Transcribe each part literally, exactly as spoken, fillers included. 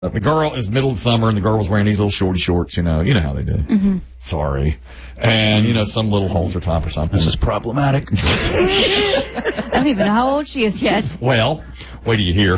The girl is middle of summer, and the girl was wearing these little shorty shorts, you know. You know how they do. Mm-hmm. Sorry. And, you know, some little halter top or something. This is problematic. I don't even know how old she is yet. Well, wait till you hear.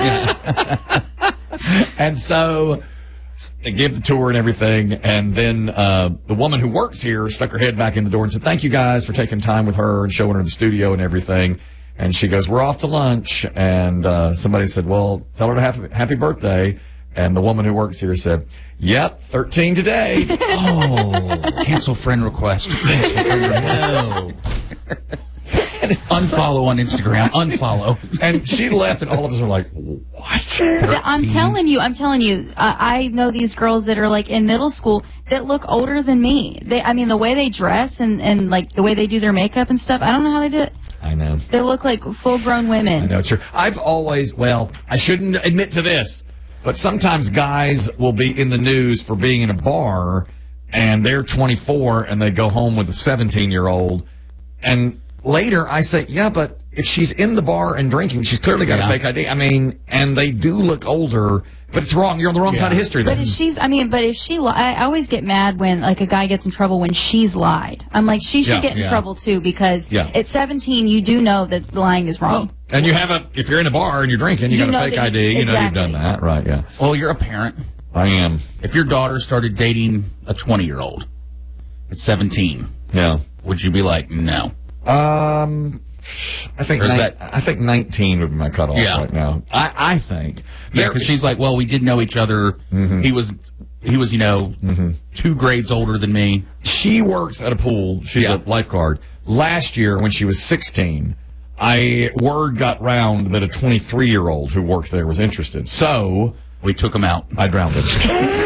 And so they give the tour and everything, and then uh, the woman who works here stuck her head back in the door and said, thank you guys for taking time with her and showing her the studio and everything. And she goes, we're off to lunch. And uh, somebody said, well, tell her to have happy birthday. And the woman who works here said, yep, thirteen today. Oh, cancel friend request. Cancel friend request. Unfollow on Instagram. Unfollow. And she left, and all of us were like, what? I'm telling you, I'm telling you, uh, I know these girls that are like in middle school that look older than me. They, I mean, the way they dress and, and like the way they do their makeup and stuff, I don't know how they do it. I know. They look like full-grown women. I know, true. I've always, well, I shouldn't admit to this, but sometimes guys will be in the news for being in a bar, and they're twenty-four, and they go home with a seventeen-year-old, and later I say, yeah, but if she's in the bar and drinking, she's clearly got yeah. a fake I D. I mean, and they do look older, but it's wrong. You're on the wrong yeah. side of history then. But if she's, I mean, but if she, li- I always get mad when, like, a guy gets in trouble when she's lied. I'm like, she should yeah, get in yeah. trouble, too, because yeah. at seventeen, you do know that lying is wrong. Well, and you have a, if you're in a bar and you're drinking, you, you got a fake I D, you, you exactly. know you've done that. Right, yeah. Well, you're a parent. I am. If your daughter started dating a twenty-year-old at seventeen, yeah, would you be like, no? Um, I think ni- that, I think nineteen would be my cutoff yeah. right now. I, I think. Yeah, because she's like, well, we did know each other. Mm-hmm. He was, he was, you know, mm-hmm. two grades older than me. She works at a pool. She's yeah. a lifeguard. Last year, when she was sixteen, I word got round that a twenty-three-year-old who worked there was interested. So we took him out. I drowned him.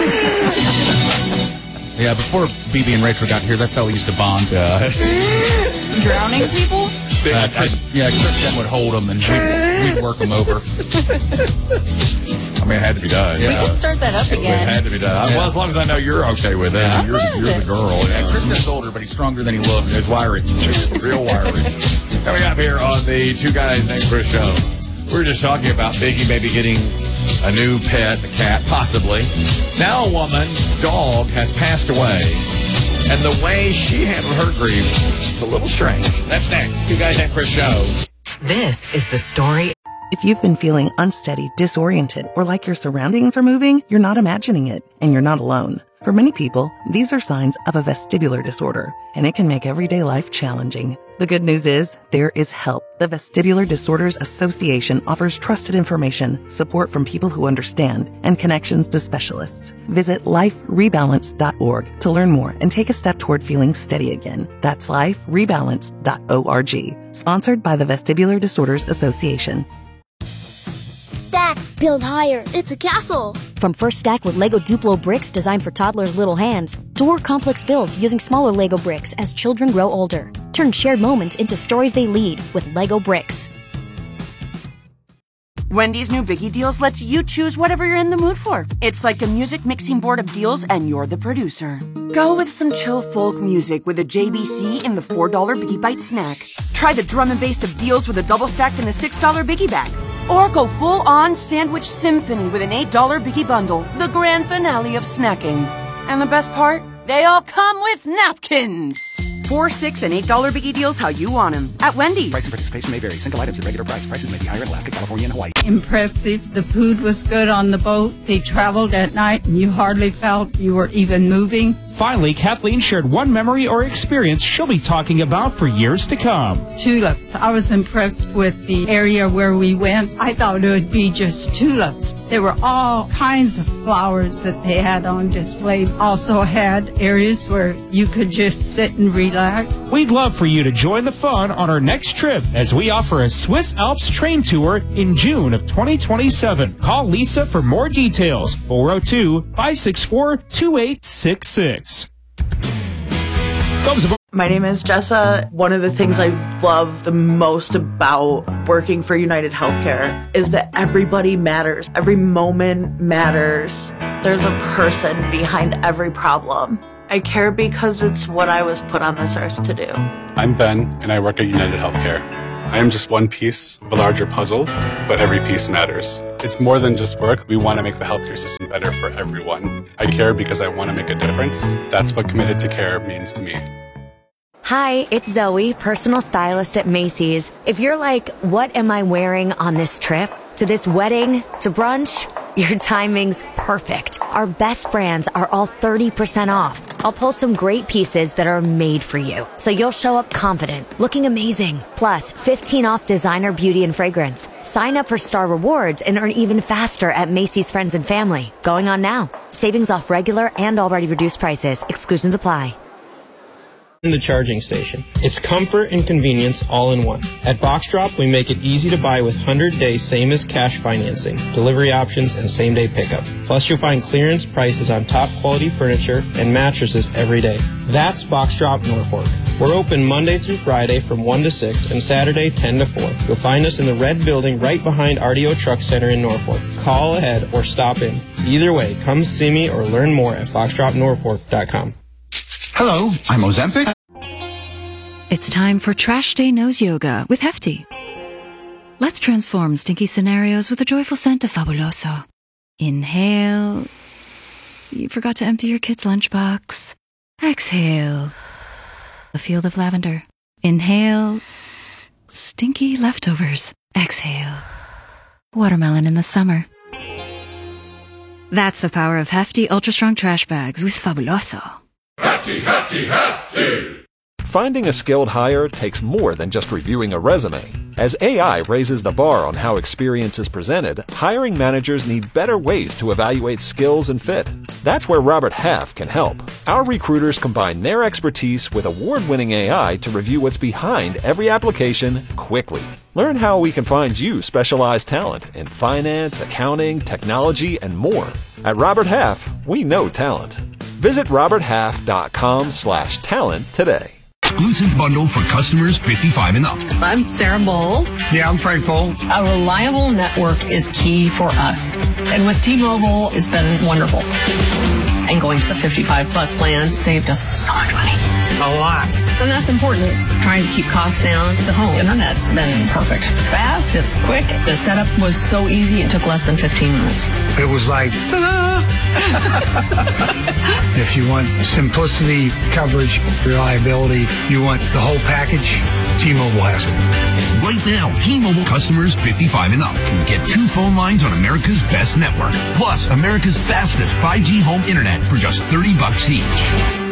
Yeah, before B B and Rachel got here, that's how we used to bond. Yeah. Drowning people? Uh, Chris, yeah, Kristen would hold them and we'd, we'd work them over. I mean, it had to be done. We yeah. can start that up again. It had to be done. Yeah. Well, as long as I know you're okay with it. Yeah. You're, you're the girl. Yeah, yeah. Kristen's older, but he's stronger than he looks. He's wiry. Real wiry. Coming up here on the Two Guys Named Chris show, we were just talking about Biggie maybe getting a new pet, a cat, possibly. Now a woman's dog has passed away, and the way she handled her grief is a little strange. That's next. Two Guys Named Chris show. This is the story. If you've been feeling unsteady, disoriented, or like your surroundings are moving, you're not imagining it, and you're not alone. For many people, these are signs of a vestibular disorder, and it can make everyday life challenging. The good news is, there is help. The Vestibular Disorders Association offers trusted information, support from people who understand, and connections to specialists. Visit life rebalance dot org to learn more and take a step toward feeling steady again. That's life rebalance dot org. Sponsored by the Vestibular Disorders Association. Stack, build higher. It's a castle. From First Stack with Lego Duplo bricks designed for toddlers' little hands, to more complex builds using smaller Lego bricks as children grow older. Turn shared moments into stories they lead with Lego bricks. Wendy's new Biggie Deals lets you choose whatever you're in the mood for. It's like a music mixing board of deals, and you're the producer. Go with some chill folk music with a J B C in the four dollar Biggie Bite snack. Try the drum and bass of deals with a double stack in the six dollar Biggie Bag. Or go full-on sandwich symphony with an eight dollar Biggie Bundle, the grand finale of snacking. And the best part? They all come with napkins. Four, six, and eight dollar Biggie Deals how you want them at Wendy's. Price and participation may vary. Single items at regular price. Prices may be higher in Alaska, California, and Hawaii. Impressive. The food was good on the boat. They traveled at night, and you hardly felt you were even moving. Finally, Kathleen shared one memory or experience she'll be talking about for years to come. Tulips. I was impressed with the area where we went. I thought it would be just tulips. There were all kinds of flowers that they had on display. Also had areas where you could just sit and relax. We'd love for you to join the fun on our next trip as we offer a Swiss Alps train tour in June of twenty twenty-seven. Call Lisa for more details. four oh two, five six four, two eight six six. My name is Jessa. One of the things I love the most about working for United Healthcare is that everybody matters. Every moment matters. There's a person behind every problem. I care because it's what I was put on this earth to do. I'm Ben, and I work at United Healthcare. I am just one piece of a larger puzzle, but every piece matters. It's more than just work. We want to make the healthcare system better for everyone. I care because I want to make a difference. That's what Committed to Care means to me. Hi, it's Zoe, personal stylist at Macy's. If you're like, what am I wearing on this trip? To this wedding? To brunch? Your timing's perfect. Our best brands are all thirty percent off. I'll pull some great pieces that are made for you, so you'll show up confident, looking amazing. Plus, fifteen off designer beauty and fragrance. Sign up for Star Rewards and earn even faster at Macy's Friends and Family. Going on now. Savings off regular and already reduced prices. Exclusions apply. In the charging station. It's comfort and convenience all in one. At Box Drop, we make it easy to buy with one hundred day same as cash financing, delivery options, and same day pickup. Plus, you'll find clearance prices on top quality furniture and mattresses every day. That's Box Drop Norfolk. We're open Monday through Friday from one to six and Saturday ten to four. You'll find us in the red building right behind R D O Truck Center in Norfolk. Call ahead or stop in. Either way, come see me or learn more at box drop norfolk dot com. Hello, I'm Ozempic. It's time for Trash Day Nose Yoga with Hefty. Let's transform stinky scenarios with a joyful scent of Fabuloso. Inhale. You forgot to empty your kid's lunchbox. Exhale. A field of lavender. Inhale. Stinky leftovers. Exhale. Watermelon in the summer. That's the power of Hefty Ultra Strong Trash Bags with Fabuloso. Hefty, hefty, hefty! Finding a skilled hire takes more than just reviewing a resume. As A I raises the bar on how experience is presented, hiring managers need better ways to evaluate skills and fit. That's where Robert Half can help. Our recruiters combine their expertise with award-winning A I to review what's behind every application quickly. Learn how we can find you specialized talent in finance, accounting, technology, and more. At Robert Half, we know talent. Visit robert half dot com slash talent today. Exclusive bundle for customers fifty-five and up. I'm Sarah Bowl. Yeah, I'm Frank Bowl. A reliable network is key for us. And with T-Mobile, it's been wonderful. And going to the fifty-five plus plan saved us so much money. A lot. And that's important. Trying to keep costs down. The home internet's been perfect. It's fast, it's quick. The setup was so easy, it took less than fifteen minutes. It was like, ta-da! If you want simplicity, coverage, reliability, you want the whole package, T-Mobile has it. Right now, T-Mobile customers fifty-five and up can get two phone lines on America's best network, plus America's fastest five G home internet for just thirty bucks each.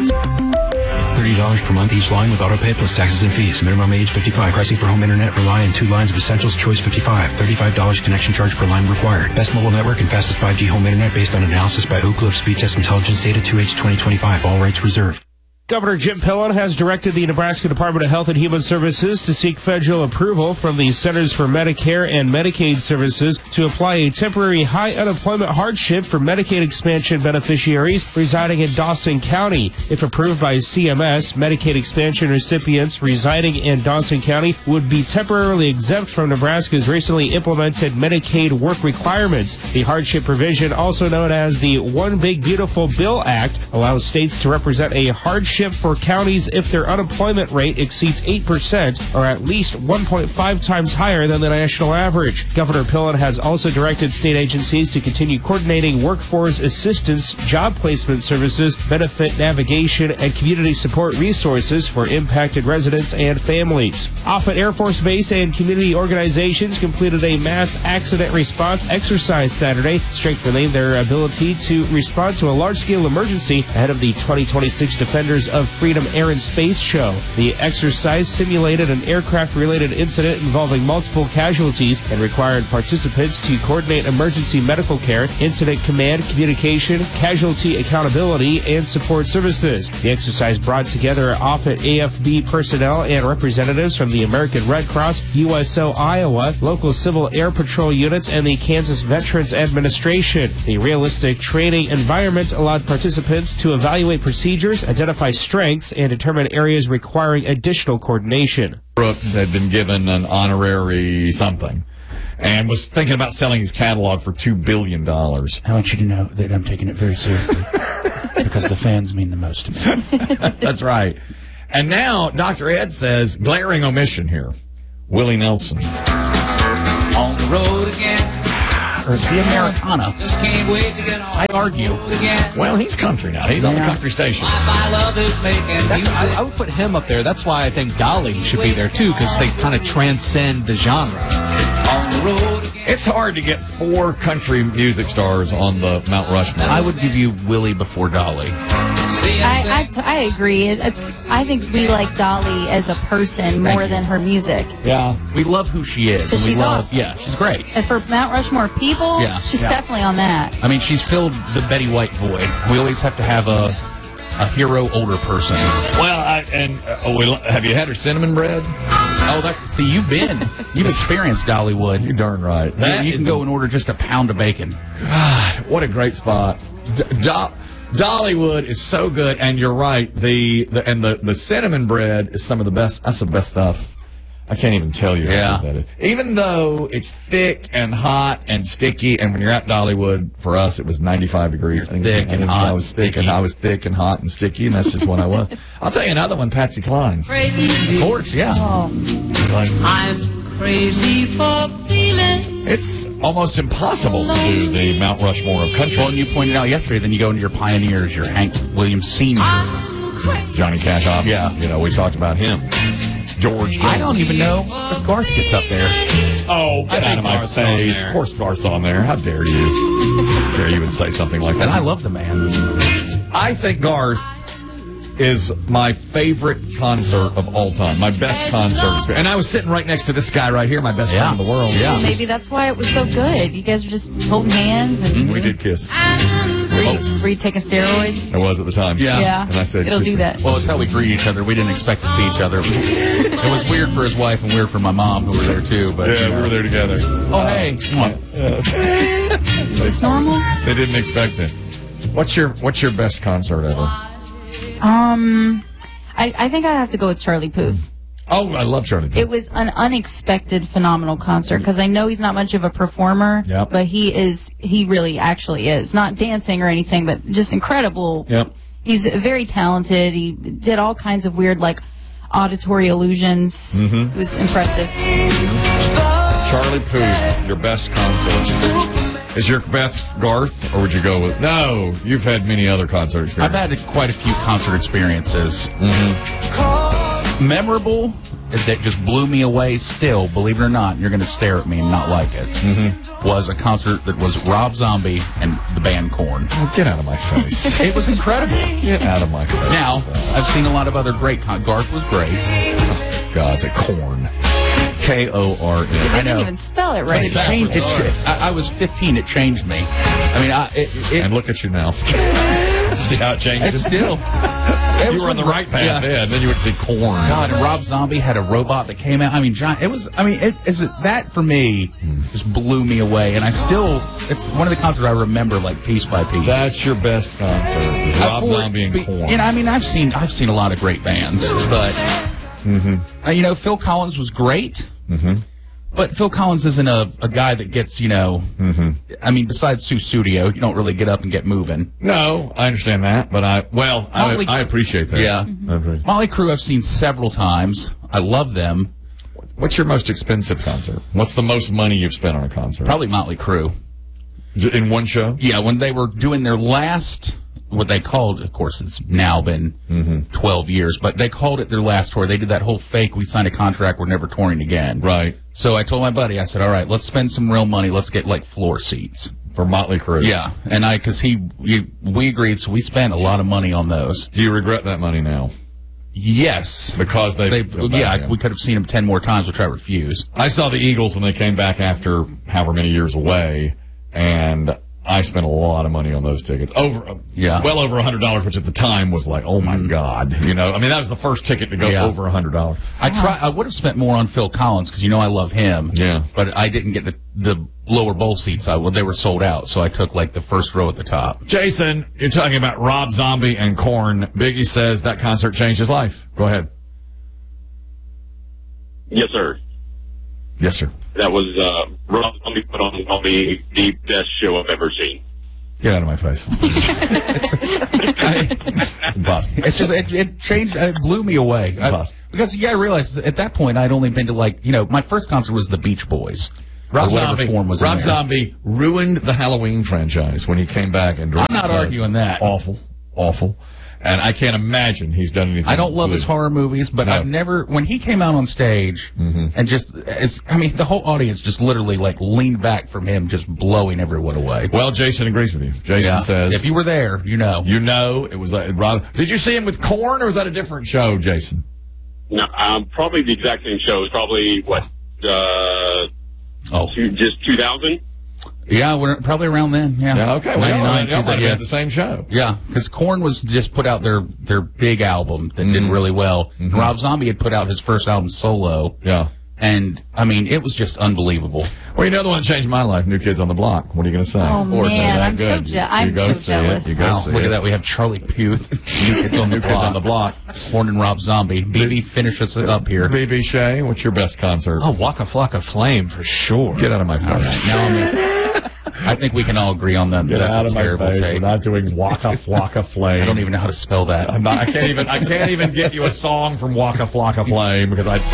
thirty dollars per month each line with autopay plus taxes and fees. Minimum age fifty-five. Pricing for home internet rely on two lines of Essentials Choice fifty-five. thirty-five dollars connection charge per line required. Best mobile network and fastest five G home internet based on analysis by Ookla Speed Test Intelligence Data two H twenty twenty-five. All rights reserved. Governor Jim Pillen has directed the Nebraska Department of Health and Human Services to seek federal approval from the Centers for Medicare and Medicaid Services to apply a temporary high unemployment hardship for Medicaid expansion beneficiaries residing in Dawson County. If approved by C M S, Medicaid expansion recipients residing in Dawson County would be temporarily exempt from Nebraska's recently implemented Medicaid work requirements. The hardship provision, also known as the One Big Beautiful Bill Act, allows states to represent a hardship for counties if their unemployment rate exceeds eight percent or at least one point five times higher than the national average. Governor Pillen has also directed state agencies to continue coordinating workforce assistance, job placement services, benefit navigation, and community support resources for impacted residents and families. Offutt Air Force Base and community organizations completed a mass accident response exercise Saturday, strengthening their ability to respond to a large-scale emergency ahead of the twenty twenty-six Defenders of Freedom Air and Space Show. The exercise simulated an aircraft-related incident involving multiple casualties and required participants to coordinate emergency medical care, incident command, communication, casualty accountability, and support services. The exercise brought together Offutt A F B personnel and representatives from the American Red Cross, U S O Iowa, local Civil Air Patrol units, and the Kansas Veterans Administration. The realistic training environment allowed participants to evaluate procedures, identify strengths, and determine areas requiring additional coordination. Brooks had been given an honorary something and was thinking about selling his catalog for two billion dollars. I want you to know that I'm taking it very seriously because the fans mean the most to me. That's right. And now Doctor Ed says, glaring omission here. Willie Nelson. On the road again. Or is he Americana? Just can't wait to get on I argue. again. Well, he's country now. He's on the Yeah. country stations. My love is making That's, music. I, I would put him up there. That's why I think Dolly should be there, too, because they kind of transcend the genre. On the road again. It's hard to get four country music stars on the Mount Rushmore. I would give you Willie before Dolly. I, I, t- I agree. It's I think we like Dolly as a person more you. than her music. Yeah. We love who she is. And we she's love, awesome. yeah, she's great. And for Mount Rushmore people, Yeah. she's Yeah. definitely on that. I mean, she's filled the Betty White void. We always have to have a a hero older person. Well, I, and uh, oh, we, have you had her cinnamon bread? Oh, that's see, you've been, you've experienced Dollywood. You're darn right. You, you can go and order just a pound of bacon. God, what a great spot. D- Do- Dollywood is so good, and you're right. The, the and the, the cinnamon bread is some of the best. That's the best stuff. I can't even tell you. Yeah. How good that is. Even though it's thick and hot and sticky, and when you're at Dollywood, for us it was ninety-five degrees. I think, thick I and think hot I was and thick and sticky. I was thick and hot and sticky, and that's just what I was. I'll tell you another one, Patsy Cline. Of course, yeah. Like, I'm crazy for feeling. it's almost impossible to do the Mount Rushmore of country. Well, and you pointed out yesterday, then you go into your pioneers, your Hank Williams Senior Johnny Cash, obviously. Yeah. You know, we talked about him. George Jones. I don't even know if Garth gets up there. Oh, I get out think of my Garth's on face. there. Of course Garth's on there. How dare you? How dare you even say something like that? And I love the man. I think Garth is my favorite concert of all time. My best concert experience. And I was sitting right next to this guy right here, my best Yeah. friend in the world. Yeah. Maybe that's why it was so good. You guys were just holding hands and We did kiss. were you, were you taking steroids? I was at the time. Yeah. Yeah. And I said, It'll kiss do me. that. Well, it's how we greet each other. We didn't expect to see each other. It was weird for his wife and weird for my mom, who were there too. But Yeah, you know. we were there together. Oh, hey. Is this normal? They didn't expect it. What's your What's your best concert ever? Um, I, I think I have to go with Charlie Puth. Oh, I love Charlie Puth. It was an unexpected, phenomenal concert because I know he's not much of a performer, Yep. but he is. He really actually is. Not dancing or anything, but just incredible. Yep. He's very talented. He did all kinds of weird, like, auditory illusions. Mhm. It was impressive. Charlie Puth, your best concert. Is your best Garth, or would you go with... No, you've had many other concert I've experiences. had quite a few concert experiences. Mm-hmm. Memorable, that just blew me away still, believe it or not, you're going to stare at me and not like it, Mm-hmm. was a concert that was Rob Zombie and the band Korn. Oh, get out of my face. It was incredible. Get out of my face. Now, I've seen a lot of other great con- Garth was great. Oh, God, it's a Corn. K O R N. They I didn't know. even spell it But right. it changed. It ch- I, I was fifteen. It changed me. I mean, I, it, it, And look at you now. See how it changes? it's still. It You was were on the when- right path yeah. then. Then you would see Corn. God, and Rob Zombie had a robot that came out. I mean, John, it was. I mean, it is it, that for me just blew me away, and I still. It's one of the concerts I remember like piece by piece. That's your best concert. is Uh, Rob for- Zombie and be- Corn. You know, I mean, I've seen I've seen a lot of great bands, but Mm-hmm. uh, you know, Phil Collins was great. Mm-hmm. But Phil Collins isn't a, a guy that gets, you know, Mm-hmm. I mean, besides Sue Studio, you don't really get up and get moving. No, I understand that, but I, well, I, Motley- I appreciate that. Yeah. I appreciate- Motley Crue I've seen several times. I love them. What's your most expensive concert? What's the most money you've spent on a concert? Probably Motley Crue. In one show? Yeah, when they were doing their last, what they called, of course, it's now been Mm-hmm. twelve years, but they called it their last tour. They did that whole fake, we signed a contract, we're never touring again. Right. So I told my buddy, I said, all right, let's spend some real money. Let's get like floor seats. For Motley Crue? Yeah. And I, cause he, we, we agreed, so we spent a lot of money on those. Do you regret that money now? Yes. Because they, They've, yeah, we could have seen them ten more times, which I refuse. I saw the Eagles when they came back after however many years away, and I spent a lot of money on those tickets. Over, Yeah. well over a hundred dollars, which at the time was like, oh my Mm. God, you know. I mean, that was the first ticket to go Yeah. over a hundred dollars. I try. I would have spent more on Phil Collins because you know I love him. Yeah. But I didn't get the the lower bowl seats. I well, they were sold out, so I took like the first row at the top. Jason, you're talking about Rob Zombie and Korn. Biggie says that concert changed his life. Go ahead. Yes, sir. Yes, sir. That was uh, Rob Zombie put on probably the best show I've ever seen. Get out of my face. It's impossible. It's just it, it changed. It blew me away I, because yeah, I realized at that point I'd only been to like you know my first concert was the Beach Boys. Rob or whatever Zombie. form was in Rob there. Zombie ruined the Halloween franchise when he came back and. I'm not arguing that. Awful, awful, and I can't imagine he's done anything. I don't love good. his horror movies, but No. I've never when he came out on stage Mm-hmm. and just as I mean the whole audience just literally like leaned back from him, just blowing everyone away. Well, Jason agrees with you. Jason Yeah. says if you were there, you know, you know it was like Rob. Did you see him with Korn, or was that a different show, Jason? No, um, probably the exact same show. It's probably what, uh, oh, two, just two thousand. Yeah, we're probably around then. Yeah. Yeah, okay. Well, y'all might- y'all might have yeah. been at the same show. Yeah, because Korn was just put out their their big album that did really well. And Rob Zombie had put out his first album solo. Yeah. And, I mean, it was just unbelievable. Well, you know the one that changed my life, New Kids on the Block. What are you going to say? Oh, Of course, man, that I'm so good. je- You- you I'm go so see jealous. It. You go Wow, see look it. at that. We have Charlie Puth, New Kids on the New Block. Kids on the Block. Korn and Rob Zombie. B B, finish us up here. B B Shay, what's your best concert? Oh, Waka Flocka Flame for sure. Get out of my face. All right, now I'm in. I think we can all agree on that. Get That's out a of my terrible face. take. We're not doing Waka Flocka Flame. I don't even know how to spell that. I'm not, I can't even. I can't even get you a song from Waka Flocka Flame because I.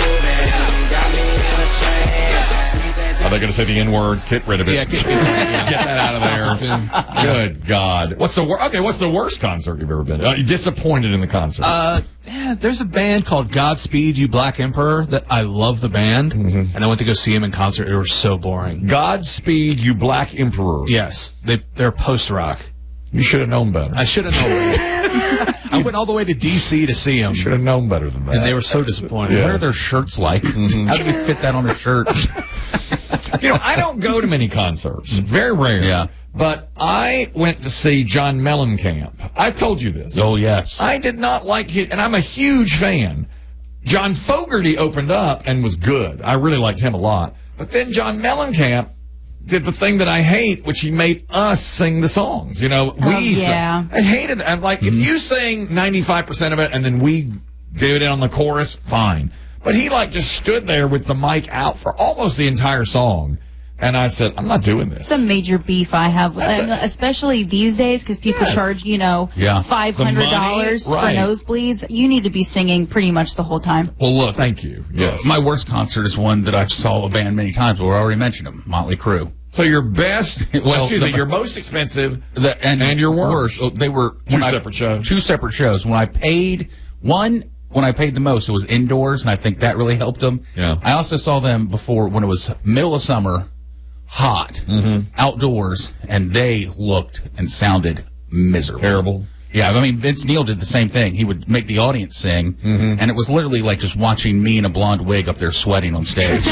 Are they going to say the N word? Get rid of it. Yeah, get, Get that out of there. Good God. What's the wor- okay? What's the worst concert you've ever been to? Uh, you disappointed in the concert? Uh, yeah, there's a band called Godspeed You Black Emperor that I love the band, Mm-hmm. and I went to go see them in concert. It was so boring. Godspeed You Black Emperor. Yes, they they're post rock. You should have known better. I should have known. I went all the way to D C to see them, You should have known better than that. and they were so disappointed. Yeah. What are their shirts like? How do you fit that on a shirt? You know, I don't go to many concerts. Very rare. Yeah. But I went to see John Mellencamp. I told you this. Oh, yes. I did not like it, and I'm a huge fan. John Fogerty opened up and was good. I really liked him a lot. But then John Mellencamp did the thing that I hate, which he made us sing the songs. You know, we Oh, yeah. sing. I hated it. I'm like, if you sing ninety-five percent of it and then we do it on the chorus, fine. But he like just stood there with the mic out for almost the entire song. And I said, I'm not doing this. It's a major beef I have, with, and especially these days, because people Yes. charge, you know, Yeah. five hundred dollars The for money, right. nosebleeds. You need to be singing pretty much the whole time. Well, look. Thank you. Yes. My worst concert is one that I've saw a band many times, but we already mentioned them, Motley Crue. So your best, well, Well, excuse the- me, your most expensive The, and, and your worst. Oh, they were Two when I- separate shows. Two separate shows. When I paid one, when I paid the most, it was indoors, and I think that really helped them. Yeah. I also saw them before when it was middle of summer, hot, Mm-hmm. outdoors, and they looked and sounded miserable. Terrible. Yeah, I mean, Vince Neil did the same thing. He would make the audience sing, Mm-hmm. and it was literally like just watching me in a blonde wig up there sweating on stage.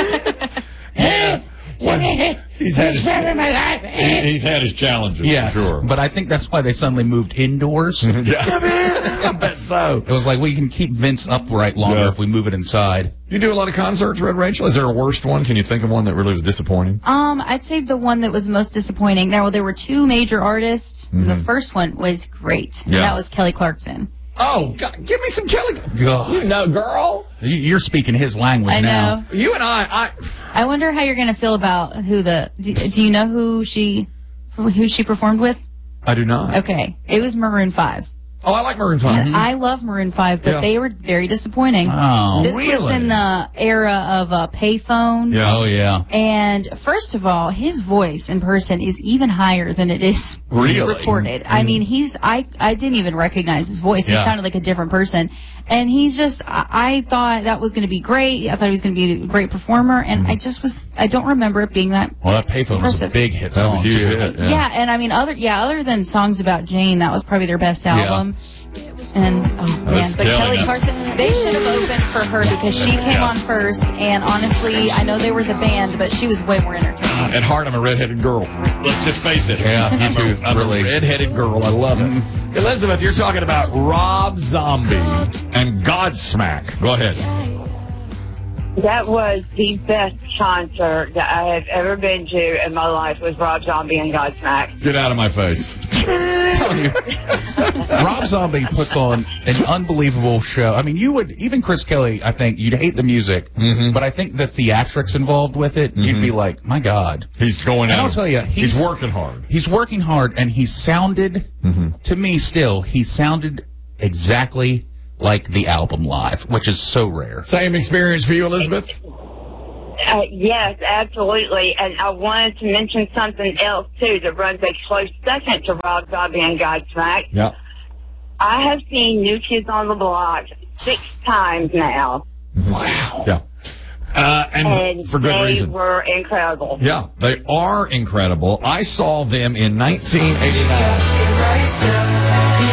He's had his, he's had his challenges, Yes, for sure. but I think that's why they suddenly moved indoors. Yeah. I bet so. It was like, well, you can keep Vince upright longer Yeah. if we move it inside. You do a lot of concerts, Red Rachel. Is there a worst one? Can you think of one that really was disappointing? Um, I'd say the one that was most disappointing. There, well, there were two major artists. The Mhm. first one was great. and Yeah. That was Kelly Clarkson. Oh, God, give me some Kelly. God. You know, girl. You- You're speaking his language I now. know. You and I, I. I wonder how you're going to feel about who the. Do, do you know who she, who she performed with? I do not. Okay, it was Maroon Five. Oh, I like Maroon five. And I love Maroon Five, but Yeah. they were very disappointing. Oh, this was really? in the era of uh, payphones. Yeah. Oh, yeah. And first of all, his voice in person is even higher than it is Really? recorded. I mean, he's I I didn't even recognize his voice. He Yeah. sounded like a different person. And he's just I, I thought that was going to be great. I thought he was going to be a great performer, and I just was I don't remember it being that. Well, that payphone was a Impressive. big hit That was a song, huge too. hit. Yeah. Yeah. and I mean other yeah, other than Songs About Jane, that was probably their best album. And oh man, was but killing Kelly it. Clarkson, they should have opened for her because she came Yeah. on first. And honestly, I know they were the band, but she was way more entertaining. At heart, I'm a redheaded girl. Let's just face it. Yeah, me I'm, too, a, I'm really. a redheaded girl. I love it. Elizabeth, you're talking about Rob Zombie and Godsmack. Go ahead. That was the best concert that I have ever been to in my life was Rob Zombie and Godsmack. Get out of my face. telling you, Rob Zombie puts on an unbelievable show. I mean, you would, even Chris Kelly, I think, you'd hate the music, Mm-hmm. but I think the theatrics involved with it, you'd be like, my God. He's going And out I'll of- tell you, he's working hard. He's working hard, and he sounded, to me still, he sounded exactly like the album live, which is so rare. Same experience for you, Elizabeth? Uh, yes, absolutely. And I wanted to mention something else, too, that runs a close second to Rob Zombie and Godsmack. Yeah. I have seen New Kids on the Block six times now. Wow. Yeah. Uh, and, And for good they reason. were incredible. Yeah, they are incredible. I saw them in nineteen eighty-nine.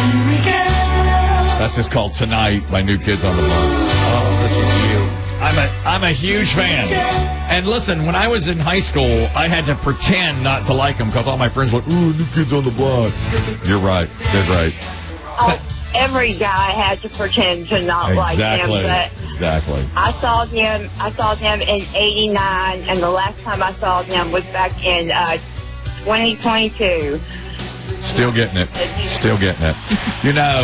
That's just called Tonight by New Kids on the Block. Oh, this was you. I'm a, I'm a huge fan. And listen, when I was in high school, I had to pretend not to like them because all my friends were like, ooh, New Kids on the Block. You're right. They're right. Uh, every guy had to pretend to not Exactly. like them, but Exactly. I saw them. I saw them in eighty-nine, and the last time I saw them was back in uh, twenty twenty-two. Still getting it. Still getting it. You know,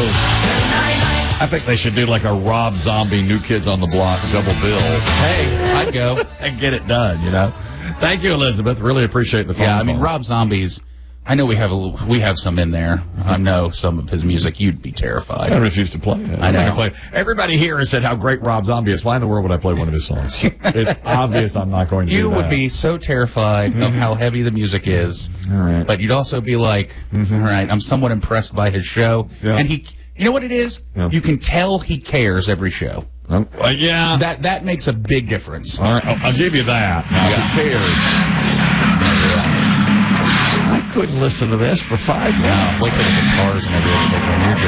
I think they should do like a Rob Zombie New Kids on the Block double bill. Hey, I'd go and get it done, you know. Thank you, Elizabeth. Really appreciate the phone Yeah, I mean, call. Rob Zombie's, I know we have a little, we have some in there. I know some of his music. You'd be terrified. I refuse to play it. I I'm not know. gonna play it. Everybody here has said how great Rob Zombie is. Why in the world would I play one of his songs? It's obvious I'm not going to You do that. would be so terrified of how heavy the music is. All right. But you'd also be like, all right, I'm somewhat impressed by his show. Yeah. And he, you know what it is? Yeah. You can tell he cares every show. Um, uh, yeah. That that makes a big difference. All right, I'll, I'll give you that. Now, Yeah. if you cared. I couldn't listen to this for five minutes. Wait till the guitars and everything kick in. You're